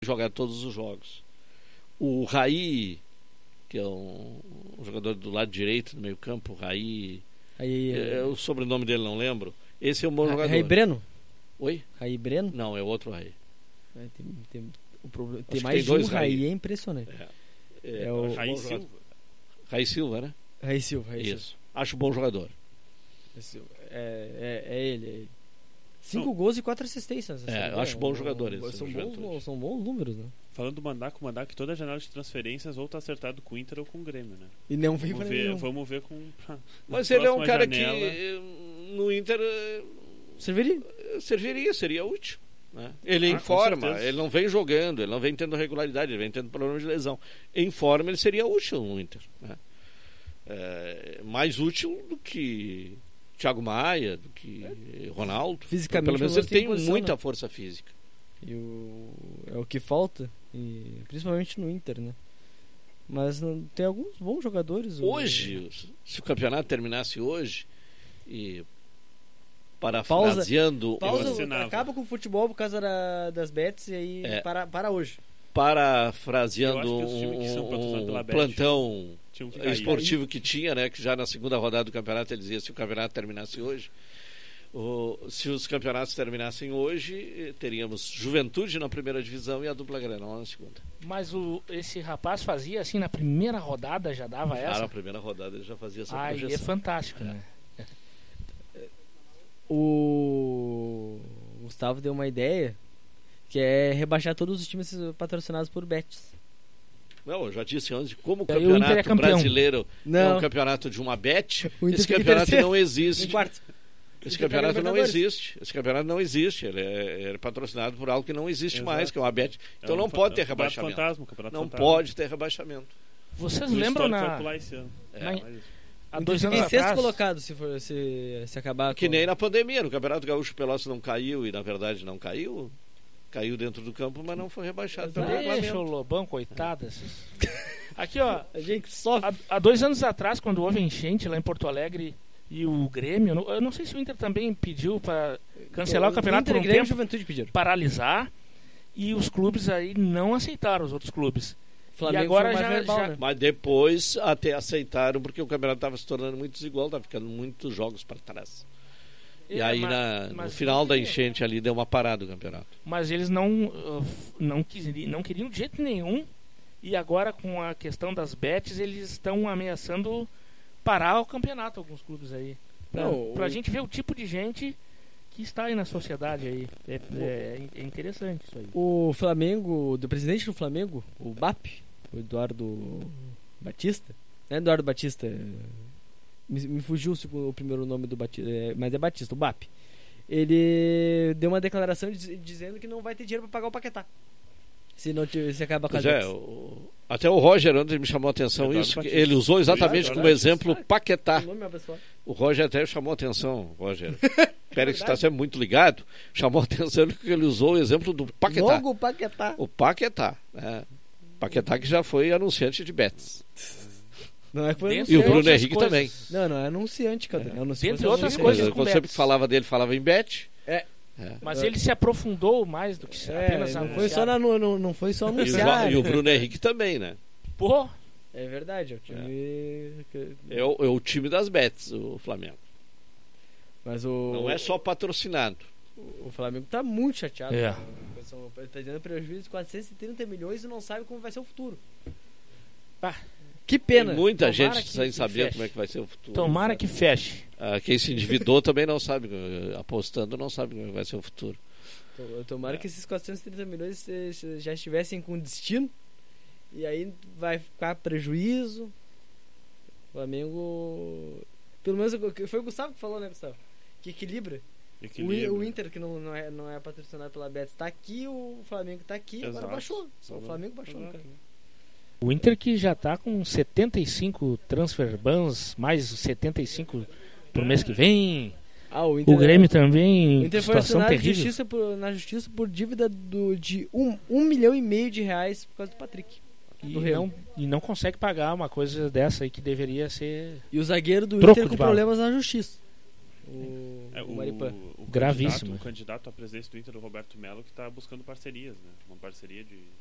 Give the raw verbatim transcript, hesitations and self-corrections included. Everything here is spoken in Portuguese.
jogar todos os jogos. O Raí, que é um, um jogador do lado direito do meio campo, Raí, Aí, é, é, o sobrenome dele não lembro. Esse é um bom Ra- jogador. Raí Breno? Oi? Raí Breno? Não, é outro Raí. É, tem, tem, o problema, Acho tem que mais tem de um dois Raí, Raí. é impressionante. É, é, É o- acho Raí bom Silva. jogador. Raí Silva, né? Raí Silva, Raí Isso. Acho bom jogador. Silva. É, é, é ele, é ele. Cinco gols e quatro assistências. É, essa eu acho é bom um- jogador um- esse São do bons, Juventude. são bons números, né? Falando do Mandaco, o Mandaco toda a janela de transferências ou tá acertado com o Inter ou com o Grêmio, né? E não veio Vamos pra ver, nenhum. vamos ver com. Mas na ele é um próxima cara janela. que eh, no Inter eh, Serviria? serviria, seria útil. Né? Ele Ah, em com forma, certeza. ele não vem jogando, ele não vem tendo regularidade, ele vem tendo problema de lesão. Em forma, ele seria útil no Inter. Né? É, mais útil do que Thiago Maia, do que Ronaldo. Fisicamente, Pelo menos o ele Lance tem tem posição, muita né? força física. E o, é o que falta, e principalmente no Inter, né? Mas não, tem alguns bons jogadores. o- Hoje, se o campeonato terminasse hoje, e parafraseando, Pausa, Eu assinava. acaba com o futebol por causa da- das bets e aí É. para, para hoje. parafraseando Eu acho que os times que são patrocinados um, pela um Bet plantão Tinha que cair. esportivo que tinha, né, que já na segunda rodada do campeonato ele dizia se o campeonato terminasse hoje, o, se os campeonatos terminassem hoje, eh, teríamos Juventude na primeira divisão e a dupla Grenal na segunda. Mas o, esse rapaz fazia assim na primeira rodada, já dava Já essa? na primeira rodada ele já fazia essa Aí é projeção. fantástico, né? O Gustavo deu uma ideia que é rebaixar todos os times patrocinados por bets. Não, eu já disse antes, como o E aí o Inter é campeonato campeão. brasileiro é Não. um campeonato de uma bet, O Inter esse fica em campeonato terceiro. não existe. Em quarto. Esse Inter pega campeonato não Libertadores. existe. Esse campeonato não existe. Ele é, ele é patrocinado por algo que não existe Exato. mais, que é uma bet. Então É não um pode fa- ter é um campeonato rebaixamento. fantasma, campeonato Não fantasma. pode ter rebaixamento. Vocês O lembram histórico vai na, pular esse ano. É. na- Mas- há O Inter dois fica anos em sexto atrás? colocado se, for, se, se acabar Que com- nem na pandemia, no Campeonato Gaúcho Pelotas não caiu e na verdade não caiu. Caiu dentro do campo, mas não foi rebaixado pelo Deixa o regulamento. Lobão, coitado. esses- Aqui, ó. A gente sofre. Há, há dois anos atrás, quando houve enchente lá em Porto Alegre e o Grêmio, eu não, eu não sei se o Inter também pediu para cancelar o campeonato Inter por e um Grêmio e tempo, Juventude pediram. paralisar, e os clubes aí não aceitaram, os outros clubes. Flamengo e agora foi mais já- verbal, já- né? Mas depois até aceitaram, porque o campeonato estava se tornando muito desigual, estava ficando muitos jogos para trás. E É, aí mas- na- no mas- final da enchente ali deu uma parada o campeonato. Mas eles não, uh, não, quiseri- não queriam de jeito nenhum. E agora, com a questão das bets, eles estão ameaçando parar o campeonato, alguns clubes aí. Pra, Não, pra o- gente ver o tipo de gente que está aí na sociedade aí. É, é- é interessante isso aí. O Flamengo, do presidente do Flamengo, o B A P, o Eduardo Batista, não é Eduardo Batista, é- me, me fugiu o, segundo- o primeiro nome do Batista, é, mas é Batista, o B A P. Ele deu uma declaração diz- dizendo que não vai ter dinheiro para pagar o Paquetá. Se não tiver, se acabar com Pois as é, bets. o- até o Roger ontem me chamou a atenção Eduardo isso, que Batista. ele usou exatamente Eduardo como Batista. exemplo o Paquetá. O nome é abençoado. O Roger até chamou a atenção, Roger. Pérez está sempre muito ligado, chamou a atenção que ele usou o exemplo do Paquetá. Logo o Paquetá. O Paquetá, né? Paquetá que já foi anunciante de bets. Não é que foi Dentro E o anunciante. Bruno outras Henrique coisas. também. Não, não é anunciante, cara. É. anunciante Dentre é outras anunciante. coisas Quando com sempre bets. que falava dele, falava em bet. É. É. Mas É. ele se aprofundou mais do que É, apenas não anunciar. foi só, na, não, não- não foi só E o, anunciar. e o Bruno Henrique também, né? Pô, É verdade, é o time. que- É o, é o time das bets, o Flamengo. Mas o. Não é só patrocinado. O Flamengo tá muito chateado. É. Cara. São- Ele tá dando prejuízo de quatrocentos e trinta milhões e não sabe como vai ser o futuro. Ah, Que pena. Tem muita Tomara gente que- sem que saber feche. como é que vai ser o futuro. tomara que feche. Ah, quem se endividou também não sabe, eh, apostando não sabe como é que vai ser o futuro. To- Tomara que esses quatrocentos e trinta milhões eh, já estivessem com destino. E aí vai ficar prejuízo. O Flamengo. Pelo menos foi o Gustavo que falou, né, Gustavo? Que equilibra. O, I- Equilíbrio. o Inter, que não, não, é, não é patrocinado pela Betis, tá aqui. O Flamengo tá aqui. Agora Exato. baixou. Só o Flamengo baixou, Exato. cara. O Inter que já tá com setenta e cinco transfer bans, mais setenta e cinco pro mês que vem. Ah, o Inter. O Grêmio também, O Inter foi situação acionado terrível. justiça por, na justiça por dívida do, de um, um milhão e meio de reais por causa do Patrick. E do Remo. não, e não consegue pagar uma coisa dessa aí que deveria ser... E o zagueiro do Troco Inter de com bala. problemas na justiça. o, É, o o, Maripan. o Gravíssimo. Candidato, o candidato à presidência do Inter, o Roberto Melo, que está buscando parcerias, né? Uma parceria de